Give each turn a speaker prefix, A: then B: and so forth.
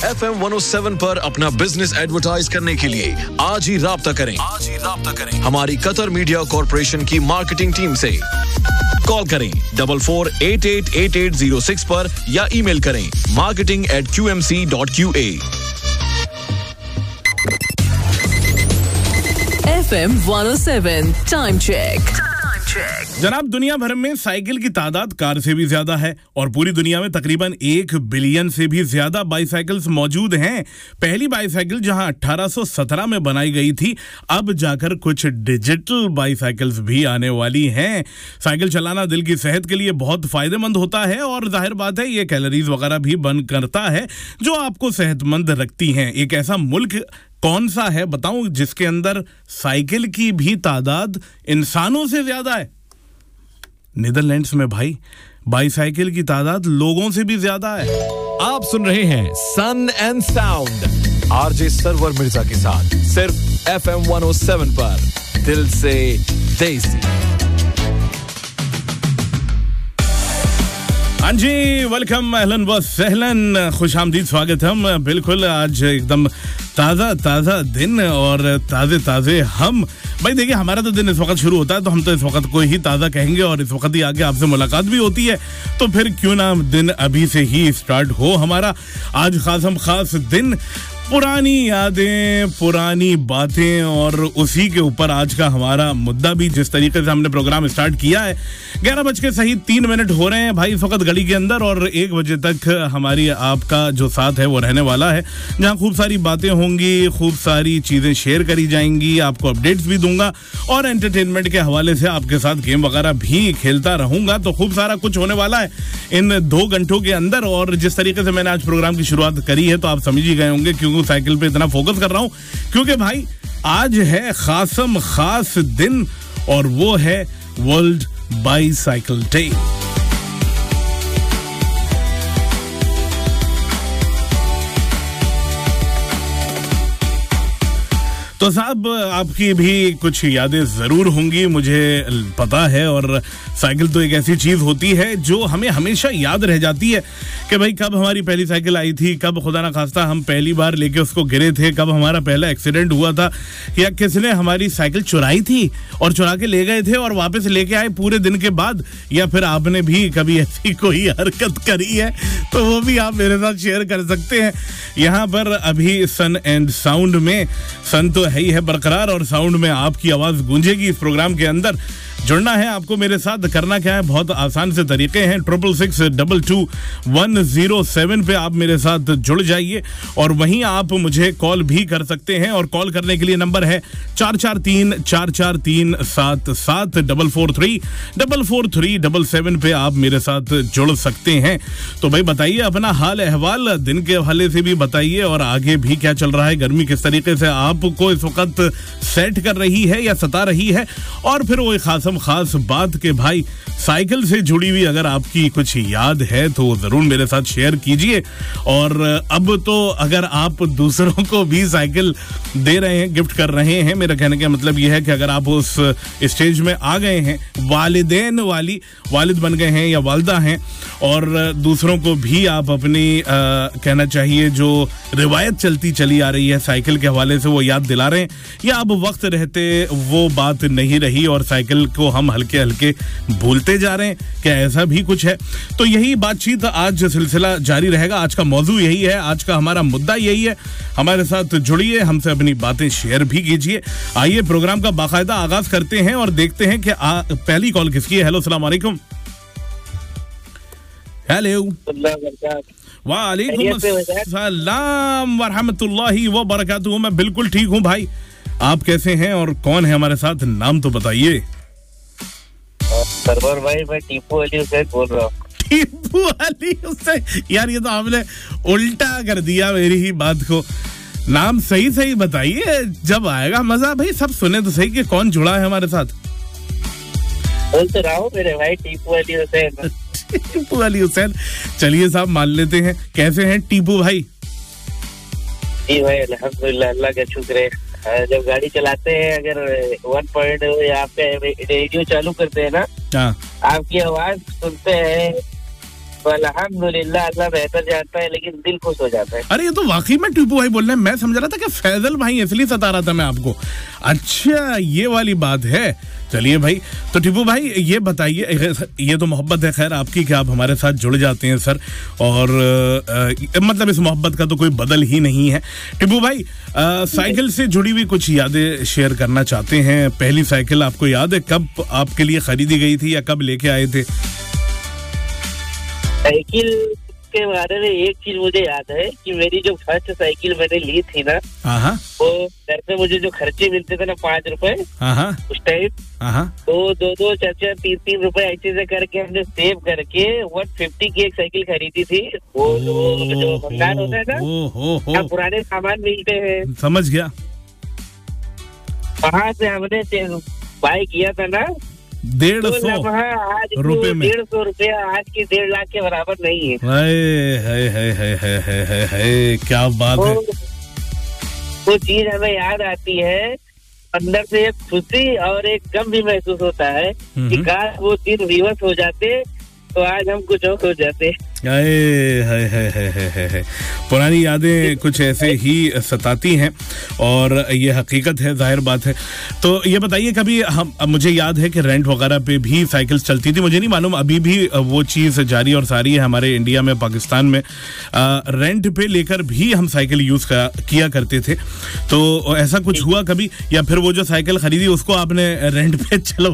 A: FM 107 पर अपना business advertise करने के लिए आज ही राब्ता करें। हमारी कतर मीडिया कॉर्पोरेशन की मार्केटिंग टीम से कॉल करें 44888806 पर या ईमेल करें marketing@qmc.qa।
B: FM 107 time check.
C: जनाब, दुनिया भर में साइकिल की तादाद कार से भी ज्यादा है और पूरी दुनिया में तकरीबन 1 बिलियन से भी ज्यादा बाईसाइकिल्स मौजूद हैं। पहली बाईसाइकिल जहां 1817 में बनाई गई थी, अब जाकर कुछ डिजिटल बाईसाइकिल्स भी आने वाली हैं। साइकिल चलाना दिल की सेहत के लिए बहुत फायदेमंद होता है और जाहिर बात है ये कैलोरीज वगैरह भी बर्न करता है जो आपको सेहतमंद रखती हैं। एक ऐसा मुल्क कौन सा है बताऊं जिसके अंदर साइकिल की भी तादाद इंसानों से ज्यादा है? नीदरलैंड्स में भाई बाईसाइकिल की तादाद लोगों से भी ज्यादा है।
A: आप सुन रहे हैं सन and sound RJ server Mirza के साथ सिर्फ FM 107 पर दिल से देसी।
C: हाँ जी, वेलकम, अहलन व सहलन, खुशामदीद, स्वागत हम। बिल्कुल आज एकदम ताज़ा दिन और ताज़े हम। भाई देखिए, हमारा तो दिन इस वक्त शुरू होता है तो हम तो इस वक्त को ही ताज़ा कहेंगे और इस वक्त ही आके आपसे मुलाकात भी होती है, तो फिर क्यों ना दिन अभी से ही स्टार्ट हो हमारा। आज खास दिन, पुरानी यादें, पुरानी बातें और उसी के ऊपर आज का हमारा मुद्दा भी। जिस तरीके से हमने प्रोग्राम स्टार्ट किया है, 11:03 हो रहे हैं भाई इस वक्त घड़ी के अंदर, और 1 बजे तक हमारी आपका जो साथ है वो रहने वाला है, जहां खूब सारी बातें होंगी, खूब सारी चीजें शेयर करी जाएंगी, आपको अपडेट्स भी दूंगा और एंटरटेनमेंट के हवाले से आपके साथ गेम वगैरह भी खेलता रहूंगा। तो खूब सारा कुछ होने वाला है इन 2 घंटों के अंदर। और जिस तरीके से मैंने आज प्रोग्राम की शुरुआत करी है तो आप समझ ही गए होंगे क्यों साइकिल पे इतना फोकस कर रहा हूं, क्योंकि भाई आज है खास दिन और वो है वर्ल्ड बाईसाइकिल डे। तो साहब, आपकी भी कुछ यादें जरूर होंगी, मुझे पता है। और साइकिल तो एक ऐसी चीज होती है जो हमें हमेशा याद रह जाती है कि भाई कब हमारी पहली साइकिल आई थी, कब खुदा ना खास्ता हम पहली बार लेके उसको गिरे थे, कब हमारा पहला एक्सीडेंट हुआ था, या किसने हमारी साइकिल चुराई थी और चुरा के ले गए थे और वापस लेके आए पूरे दिन के बाद, या फिर आपने भी कभी ऐसी कोई हरकत करी है तो वो भी आप मेरे साथ शेयर कर सकते हैं। यहाँ पर अभी सन एंड साउंड में, सन तो है ही है बरकरार और साउंड में आपकी आवाज गूंजेगी इस प्रोग्राम के अंदर। जुड़ना है आपको मेरे साथ, करना क्या है, बहुत आसान से तरीके हैं। 66622107 पे आप मेरे साथ जुड़ जाइए और वहीं आप मुझे कॉल भी कर सकते हैं। और कॉल करने के लिए नंबर है 44344377 443 पे आप मेरे साथ जुड़ सकते हैं। तो भाई बताइए अपना हाल अहवाल, दिन के हवाले से भी बताइए और आगे भी क्या चल रहा है, गर्मी किस तरीके से आपको इस वक्त सेट कर रही है या सता रही है। और फिर वो खास बात के भाई साइकिल से जुड़ी हुई अगर आपकी कुछ याद है तो जरूर मेरे साथ शेयर कीजिए। और अब तो अगर आप दूसरों को भी साइकिल दे रहे हैं, गिफ्ट कर रहे हैं, मेरा कहने का मतलब यह है कि अगर आप उस स्टेज में आ गए हैं, वालिद बन गए हैं या वालिदा हैं, और दूसरों को भी आप अपनी कहना चाहिए जो रिवायत चलती चली आ रही है साइकिल के हवाले से वो याद दिला रहे हैं, या अब वक्त रहते वो बात नहीं रही और साइकिल को हम हल्के हल्के भूलते जा रहे हैं, क्या ऐसा भी कुछ है? तो यही बातचीत आज सिलसिला जारी रहेगा। आज का मौजू यही है, आज का हमारा मुद्दा यही है। हमारे साथ जुड़िए, हमसे अपनी बातें शेयर भी कीजिए। आइए प्रोग्राम का बाकायदा आगाज करते हैं और देखते हैं कि पहली कॉल किसकी है। हेलो, अस्सलाम वालेकुम। हेलो, वालेकुम अस्सलाम व रहमतुल्लाहि व बरकातुहू। मैं बिल्कुल ठीक हूँ भाई, आप कैसे हैं और कौन है हमारे साथ? नाम तो बताइए।
D: सरवर भाई, मैं टीपू अली हुसैन बोल रहा हूँ।
C: टीपू अली हुसैन, यार ये तो आपने उल्टा कर दिया मेरी ही बात को। नाम सही बताइए, जब आएगा मजा भाई सब सुने तो सही कि कौन जुड़ा है हमारे साथ।
D: बोल तो रहा हूँ मेरे भाई, टीपू अली हुसैन।
C: टीपू अली हुसैन, चलिए साहब मान लेते हैं। कैसे हैं टीपू भाई?
D: जी भाई, अल्हम्दुलिल्लाह, अल्लाह का शुक्र है। जब गाड़ी चलाते हैं, अगर 1 पॉइंट आप रेडियो चालू करते हैं ना, आपकी आवाज सुनते हैं तो अल्हम्दुलिल्लाह अल्लाह बेहतर जानता है, लेकिन दिल खुश हो जाता है।
C: अरे ये तो वाकई में टीपू भाई बोल रहे हैं, मैं समझ रहा था कि फैजल भाई, इसलिए सता रहा था मैं आपको। अच्छा ये वाली बात है। चलिए भाई, तो टीपू भाई ये बताइए, ये तो मोहब्बत है खैर आपकी कि आप हमारे साथ जुड़ जाते हैं सर, और मतलब इस मोहब्बत का तो कोई बदल ही नहीं है। टीपू भाई साइकिल से जुड़ी हुई कुछ यादें शेयर करना चाहते हैं। पहली साइकिल आपको याद है कब आपके लिए खरीदी गई थी या कब लेके आए थे?
D: साइकिल के बारे में एक चीज मुझे याद है कि मेरी जो फर्स्ट साइकिल मैंने ली थी ना, वो घर पे मुझे जो खर्चे मिलते थे ना 5 रुपए उस टाइम, तो 2-2, 4-4, 3-3 रुपए ऐसे से करके हमने सेव करके 150 की एक साइकिल खरीदी थी। वो जो भंडार होता है ना, पुराने सामान मिलते हैं,
C: समझ गया,
D: वहाँ से हमने बाय किया था ना।
C: 150 रुपए में
D: 150 रुपया आज की 1.5 लाख के बराबर नहीं है।
C: क्या बात है।
D: वो चीज हमें याद आती है, अंदर से एक खुशी और एक गम भी महसूस होता है कि काश वो दिन रिवर्स हो जाते तो आज हम कुछ और हो जाते।
C: पुरानी यादें कुछ ऐसे ही सताती हैं और ये हकीकत है, जाहिर बात है। तो ये बताइए, कभी मुझे याद है कि रेंट वगैरह पे भी साइकिल चलती थी, मुझे नहीं मालूम अभी भी वो चीज़ जारी और सारी है हमारे इंडिया में, पाकिस्तान में रेंट पे लेकर भी हम साइकिल यूज़ किया करते थे। तो ऐसा कुछ हुआ कभी, या फिर वो जो साइकिल खरीदी उसको आपने रेंट पे चलो